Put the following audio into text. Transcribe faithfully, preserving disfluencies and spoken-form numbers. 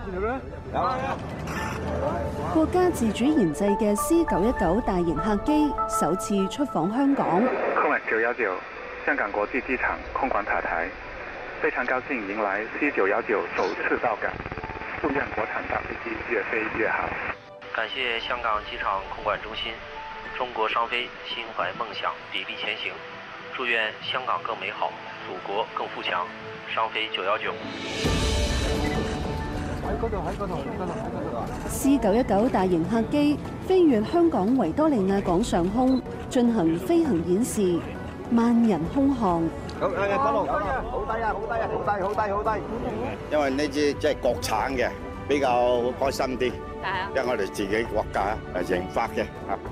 國家自主研製嘅 C 九一九大型客機首次出訪香港。 空管九一九香港國際機場空管塔台，非常高興迎來 C 九一九首次到港，祝願國產大飛機越飛越好。 感謝香港機場空管中心，中國商飛心懷夢想，砥礪前行。祝願香港更美好，祖國更富強。商飛九一九。 C 九一九大型客機飛越香港維多利亞港上空，進行飛行演示，萬人空巷。 好，誒，嗰度好低啊，好低啊，好低，好低，好低。因為呢支即係國產嘅，比較開心啲。係啊。因為我哋自己國家誒研發嘅啊。